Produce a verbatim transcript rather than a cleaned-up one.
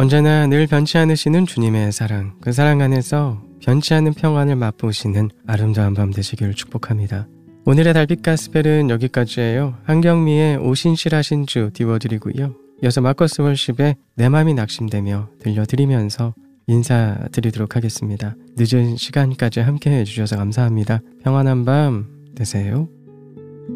언제나 늘 변치 않으시는 주님의 사랑, 그 사랑 안에서 변치 않는 평안을 맛보시는 아름다운 밤 되시기를 축복합니다. 오늘의 달빛 가스펠은 여기까지예요. 한경미의 오신실하신 주 띄워드리고요. 이어서 마커스 월십의 내 맘이 낙심되며 들려드리면서 인사드리도록 하겠습니다. 늦은 시간까지 함께해 주셔서 감사합니다. 평안한 밤 되세요.